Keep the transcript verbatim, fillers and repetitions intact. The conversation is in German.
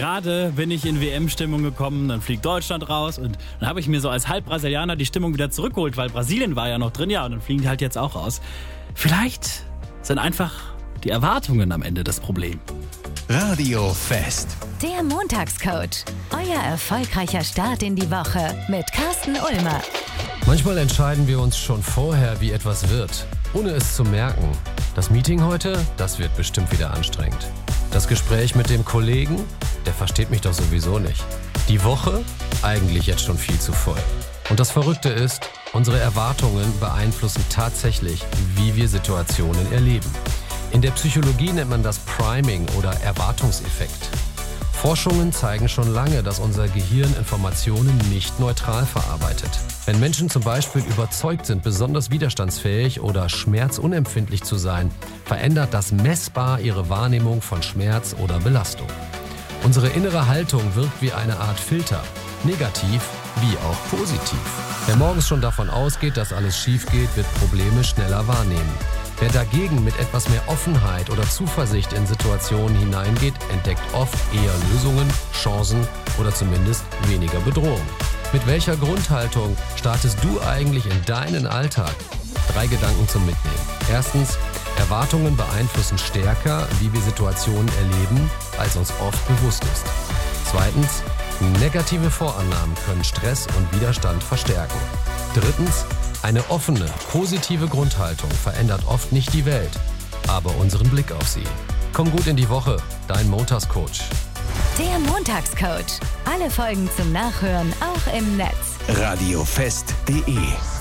gerade bin ich in W M-Stimmung gekommen, dann fliegt Deutschland raus und dann habe ich mir so als Halbbrasilianer die Stimmung wieder zurückgeholt, weil Brasilien war ja noch drin, ja, und dann fliegen die halt jetzt auch raus. Vielleicht sind einfach die Erwartungen am Ende das Problem. Radio Fest. Der Montagscoach. Euer erfolgreicher Start in die Woche mit Carsten Ulmer. Manchmal entscheiden wir uns schon vorher, wie etwas wird, ohne es zu merken. Das Meeting heute, das wird bestimmt wieder anstrengend. Das Gespräch mit dem Kollegen, der versteht mich doch sowieso nicht. Die Woche, eigentlich jetzt schon viel zu voll. Und das Verrückte ist, unsere Erwartungen beeinflussen tatsächlich, wie wir Situationen erleben. In der Psychologie nennt man das Priming oder Erwartungseffekt. Forschungen zeigen schon lange, dass unser Gehirn Informationen nicht neutral verarbeitet. Wenn Menschen zum Beispiel überzeugt sind, besonders widerstandsfähig oder schmerzunempfindlich zu sein, verändert das messbar ihre Wahrnehmung von Schmerz oder Belastung. Unsere innere Haltung wirkt wie eine Art Filter, negativ wie auch positiv. Wer morgens schon davon ausgeht, dass alles schief geht, wird Probleme schneller wahrnehmen. Wer dagegen mit etwas mehr Offenheit oder Zuversicht in Situationen hineingeht, entdeckt oft eher Lösungen, Chancen oder zumindest weniger Bedrohung. Mit welcher Grundhaltung startest du eigentlich in deinen Alltag? Drei Gedanken zum Mitnehmen. Erstens, Erwartungen beeinflussen stärker, wie wir Situationen erleben, als uns oft bewusst ist. Zweitens, negative Vorannahmen können Stress und Widerstand verstärken. Drittens, eine offene, positive Grundhaltung verändert oft nicht die Welt, aber unseren Blick auf sie. Komm gut in die Woche, dein Montagscoach. Der Montagscoach. Alle Folgen zum Nachhören auch im Netz. radiofest punkt de